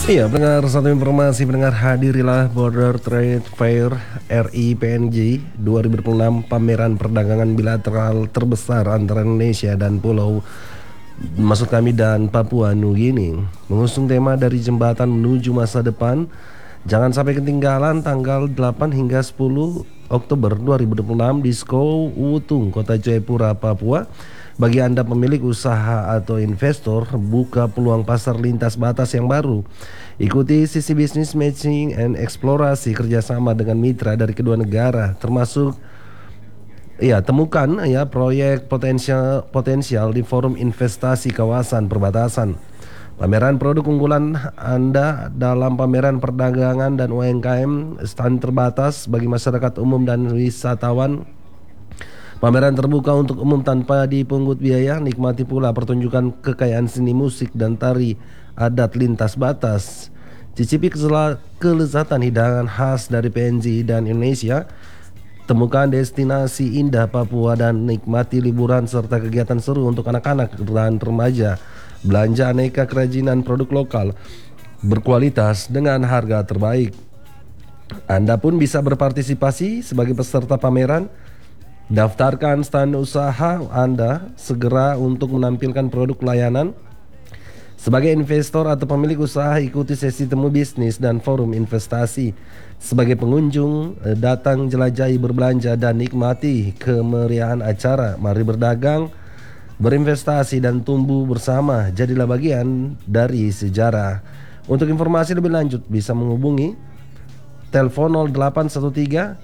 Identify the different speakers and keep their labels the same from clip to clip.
Speaker 1: Iya, pendengar, satu informasi pendengar, hadirilah Border Trade Fair RI PNG 2026, pameran perdagangan bilateral terbesar antara Indonesia dan maksud kami dan Papua Nugini, mengusung tema dari jembatan menuju masa depan. Jangan sampai ketinggalan tanggal 8 hingga 10 Oktober 2026 di Sko Wutung, Kota Jayapura, Papua. Bagi Anda pemilik usaha atau investor, buka peluang pasar lintas batas yang baru. Ikuti sisi bisnis matching and eksplorasi kerjasama dengan mitra dari kedua negara, termasuk temukan proyek potensial di forum investasi kawasan perbatasan. Pameran produk unggulan Anda dalam pameran perdagangan dan UMKM, stand terbatas bagi masyarakat umum dan wisatawan. Pameran terbuka untuk umum tanpa dipungut biaya. Nikmati pula pertunjukan kekayaan seni musik dan tari adat lintas batas. Cicipi kelezatan hidangan khas dari PNG dan Indonesia. Temukan destinasi indah Papua dan nikmati liburan serta kegiatan seru untuk anak-anak dan remaja. Belanja aneka kerajinan produk lokal berkualitas dengan harga terbaik. Anda pun bisa berpartisipasi sebagai peserta pameran. Daftarkan stand usaha Anda segera untuk menampilkan produk layanan. Sebagai investor atau pemilik usaha, ikuti sesi temu bisnis dan forum investasi. Sebagai pengunjung, datang jelajahi, berbelanja dan nikmati kemeriahan acara. Mari berdagang, berinvestasi dan tumbuh bersama. Jadilah bagian dari sejarah. Untuk informasi lebih lanjut bisa menghubungi telepon 0813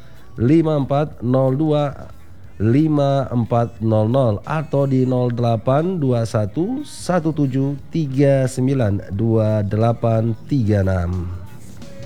Speaker 1: 5402 5400 atau di 0821 1739 2836.